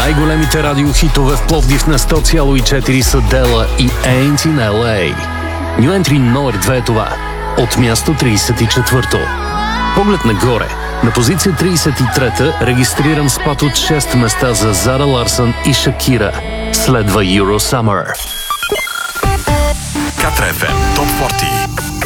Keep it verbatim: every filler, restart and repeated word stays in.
Най-големите радиохитове в Пловдив на сто цяло и четири са Della и Ain't in Ел Ей. New Entry номер две е това. От място тридесет и четвърто. Поглед нагоре. На позиция тридесет и трета регистриран спад от шест места за Зара Ларсън и Шакира. Следва Euro Summer. Катра еф ем Топ сорок.